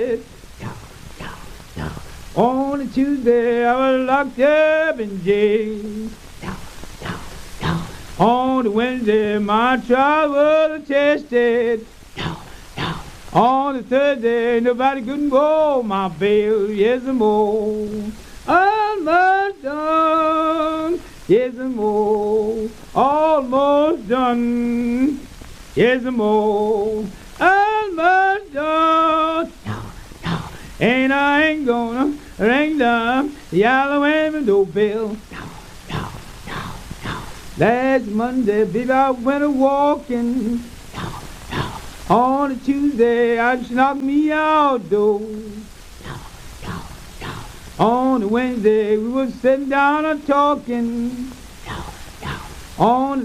On a Tuesday, I was locked up in jail. On the Wednesday, my trial was attested. On the Thursday, nobody couldn't go my bail. Yes, more. Almost done. Yes, more. Almost done. Yes, more. Almost done. And I ain't gonna ring the yellow window bell. Last Monday, baby, I went a-walking. On a Tuesday, I just knocked me outdoors. On a Wednesday, we was sitting down and talking. On